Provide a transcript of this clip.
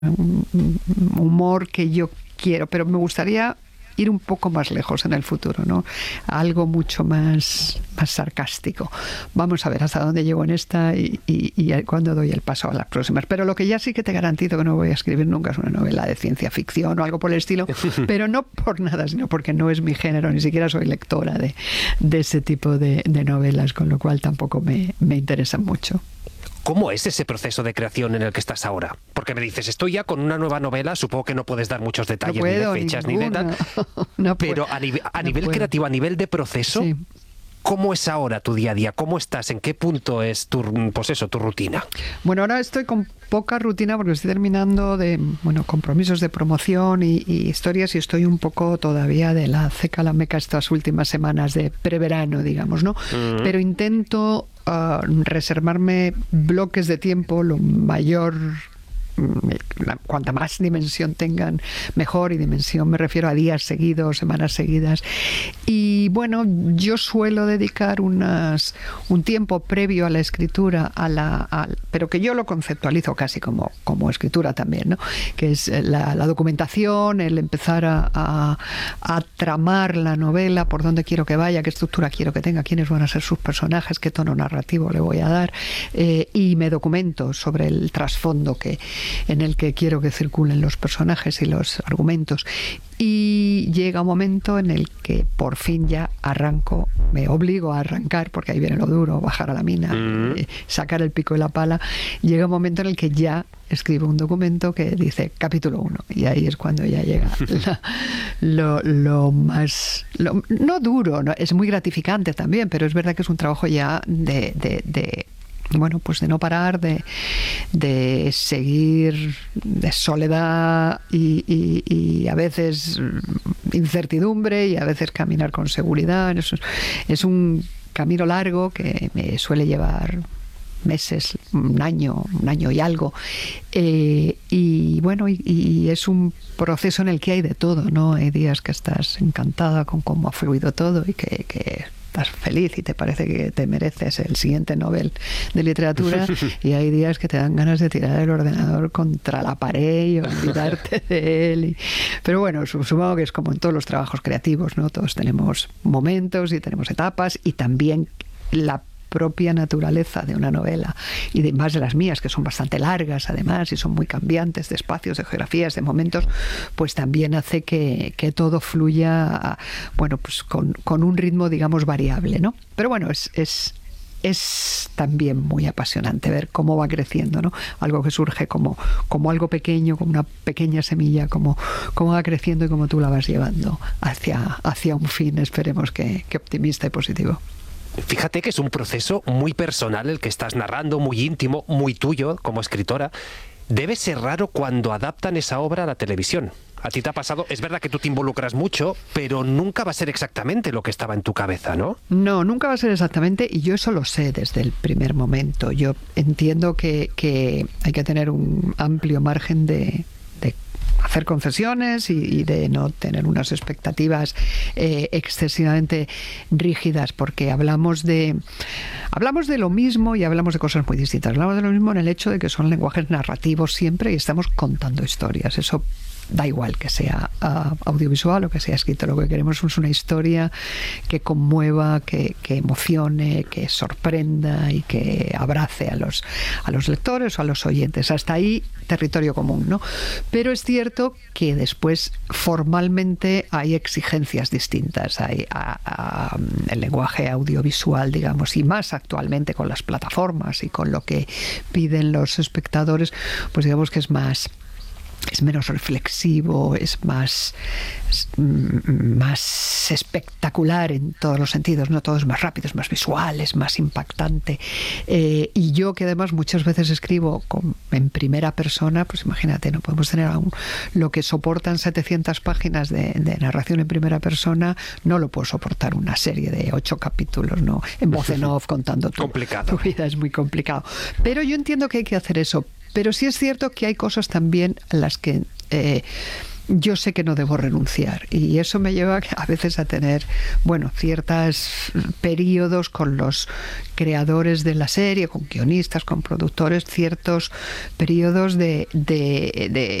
humor que yo quiero, pero me gustaría ir un poco más lejos en el futuro, ¿no? Algo mucho más sarcástico. Vamos a ver hasta dónde llego en esta y cuándo doy el paso a las próximas. Pero lo que ya sí que te garantizo que no voy a escribir nunca es una novela de ciencia ficción o algo por el estilo, pero no por nada, sino porque no es mi género, ni siquiera soy lectora de ese tipo de novelas, con lo cual tampoco me interesan mucho. ¿Cómo es ese proceso de creación en el que estás ahora? Porque me dices, estoy ya con una nueva novela, supongo que no puedes dar muchos detalles, no puedo, ni de fechas, ninguna. ni de tal. No pero a nivel puedo. creativo, a nivel de proceso, sí. ¿Cómo es ahora tu día a día? ¿Cómo estás? ¿En qué punto es tu rutina? Bueno, ahora estoy con poca rutina porque estoy terminando de compromisos de promoción y historias, y estoy un poco todavía de la ceca a la meca estas últimas semanas de preverano, digamos, ¿no? Pero intento reservarme bloques de tiempo lo mayor. Cuanta más dimensión tengan, mejor, y dimensión me refiero a días seguidos, semanas seguidas. Y bueno, yo suelo dedicar un tiempo previo a la escritura, pero que yo lo conceptualizo casi como escritura también, ¿no? Que es la documentación, el empezar a tramar la novela, por dónde quiero que vaya, qué estructura quiero que tenga, quiénes van a ser sus personajes, qué tono narrativo le voy a dar, y me documento sobre el trasfondo en el que quiero que circulen los personajes y los argumentos. Y llega un momento en el que por fin ya arranco, me obligo a arrancar, porque ahí viene lo duro, bajar a la mina, sacar el pico y la pala. Llega un momento en el que ya escribo un documento que dice capítulo 1, y ahí es cuando ya llega lo más... no duro, ¿no? Es muy gratificante también, pero es verdad que es un trabajo ya de no parar, de seguir, de soledad y a veces incertidumbre, y a veces caminar con seguridad. Es un camino largo que me suele llevar meses, un año y algo, y es un proceso en el que hay de todo, ¿no? Hay días que estás encantada con cómo ha fluido todo y que estás feliz y te parece que te mereces el siguiente Nobel de literatura, y hay días que te dan ganas de tirar el ordenador contra la pared y olvidarte de él. Pero bueno, supongo que es como en todos los trabajos creativos, ¿no? Todos tenemos momentos y tenemos etapas, y también la propia naturaleza de una novela, y de más de las mías, que son bastante largas además y son muy cambiantes de espacios, de geografías, de momentos, pues también hace que todo fluya con un ritmo, digamos, variable, ¿no? Pero bueno, es también muy apasionante ver cómo va creciendo, ¿no? Algo que surge como algo pequeño, como una pequeña semilla, cómo va creciendo y cómo tú la vas llevando hacia un fin, esperemos que optimista y positivo. Fíjate que es un proceso muy personal el que estás narrando, muy íntimo, muy tuyo como escritora. Debe ser raro cuando adaptan esa obra a la televisión. A ti te ha pasado, es verdad que tú te involucras mucho, pero nunca va a ser exactamente lo que estaba en tu cabeza, ¿no? No, nunca va a ser exactamente, y yo eso lo sé desde el primer momento. Yo entiendo que hay que tener un amplio margen de hacer concesiones y de no tener unas expectativas excesivamente rígidas, porque hablamos de lo mismo y hablamos de cosas muy distintas. Hablamos de lo mismo en el hecho de que son lenguajes narrativos siempre y estamos contando historias. Eso da igual que sea audiovisual o que sea escrito. Lo que queremos es una historia que conmueva, que emocione, que sorprenda y que abrace a los lectores o a los oyentes. Hasta ahí, territorio común, ¿no? Pero es cierto que después formalmente hay exigencias distintas. Hay el lenguaje audiovisual, digamos, y más actualmente con las plataformas y con lo que piden los espectadores, pues digamos que es menos reflexivo, es más espectacular en todos los sentidos, ¿no? Todo es más rápido, es más visual, es más impactante. Y yo, que además muchas veces escribo en primera persona, pues imagínate, no podemos tener aún lo que soportan 700 páginas de narración en primera persona, no lo puedo soportar una serie de 8 capítulos, ¿no? En voz en off, contando tu vida, es muy complicado. Pero yo entiendo que hay que hacer eso. Pero sí es cierto que hay cosas también en las que yo sé que no debo renunciar, y eso me lleva a veces a tener, bueno, ciertos periodos con los creadores de la serie, con guionistas, con productores, ciertos periodos de